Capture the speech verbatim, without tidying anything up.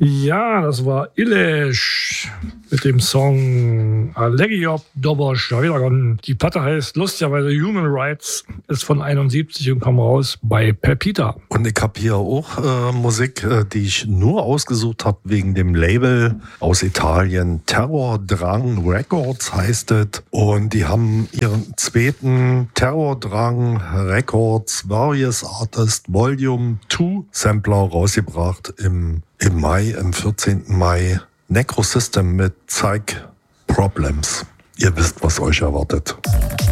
Ja, das war Ilesh mit dem Song Allegiop Dobosh. Ja, wieder gewonnen. Die Platte heißt lustigerweise Human Rights, ist von einundsiebzig und kam raus bei Pepita. Und ich habe hier auch äh, Musik, äh, die ich nur ausgesucht habe wegen dem Label aus Italien. Terrordrang Records heißt es. Und die haben ihren zweiten Terrordrang Records Various Artist Volume zwei Sampler rausgebracht im Im Mai, am vierzehnten Mai, Necrosystem mit Psych Problems. Ihr wisst, was euch erwartet.